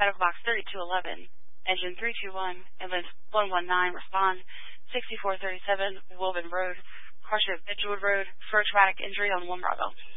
medical box 3211, engine 321, ambulance 119, respond 6437 Woburn Road, Crusher, Edgewood Road, for a traumatic injury on 1 Bravo.